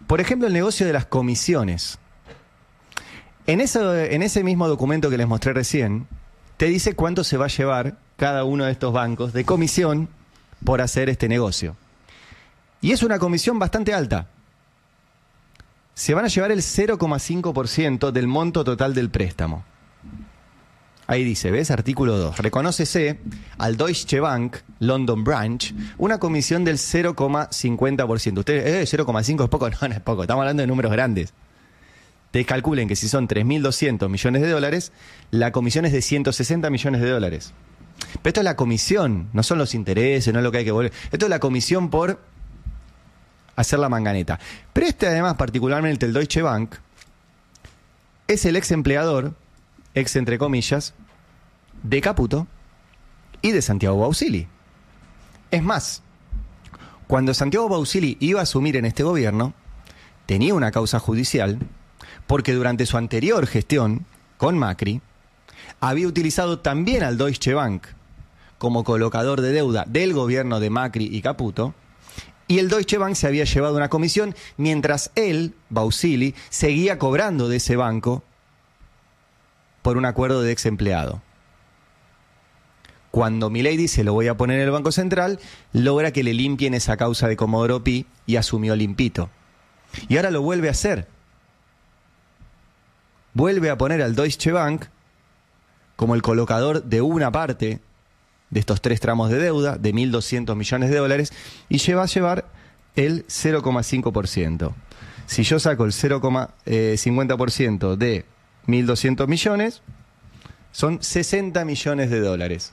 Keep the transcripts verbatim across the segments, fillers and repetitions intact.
Por ejemplo, el negocio de las comisiones. En, eso, en ese mismo documento que les mostré recién, te dice cuánto se va a llevar cada uno de estos bancos de comisión por hacer este negocio. Y es una comisión bastante alta. Se van a llevar el cero coma cinco por ciento del monto total del préstamo. Ahí dice, ¿ves? Artículo dos. Reconócese al Deutsche Bank, London Branch, una comisión del cero coma cincuenta por ciento. Ustedes, eh, cero coma cinco es poco, no, no es poco. Estamos hablando de números grandes. Te calculen que si son tres mil doscientos millones de dólares, la comisión es de ciento sesenta millones de dólares. Pero esto es la comisión, no son los intereses, no es lo que hay que volver. Esto es la comisión por hacer la manganeta. Pero este además, particularmente el Deutsche Bank, es el ex empleador, ex entre comillas, de Caputo y de Santiago Bausili. Es más, cuando Santiago Bausili iba a asumir en este gobierno, tenía una causa judicial porque durante su anterior gestión con Macri había utilizado también al Deutsche Bank como colocador de deuda del gobierno de Macri y Caputo, y el Deutsche Bank se había llevado una comisión mientras él, Bausili, seguía cobrando de ese banco por un acuerdo de ex empleado. Cuando Milei dice lo voy a poner en el Banco Central, logra que le limpien esa causa de Comodoro Pi y asumió limpito. Y ahora lo vuelve a hacer. Vuelve a poner al Deutsche Bank como el colocador de una parte de estos tres tramos de deuda de mil doscientos millones de dólares y lleva a llevar el cero coma cinco por ciento. Si yo saco el cero coma cincuenta por ciento de mil doscientos millones, son sesenta millones de dólares.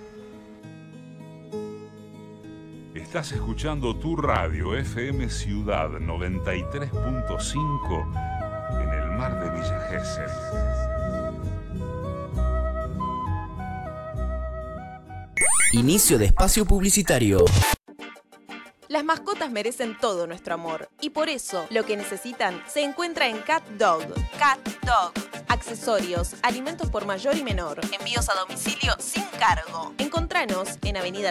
Estás escuchando tu radio F M Ciudad noventa y tres punto cinco en el mar de Villa Gesell. Inicio de espacio publicitario. Las mascotas merecen todo nuestro amor y por eso lo que necesitan se encuentra en Cat Dog. Cat Dog. Accesorios, alimentos por mayor y menor, envíos a domicilio sin cargo. Encontranos en Avenida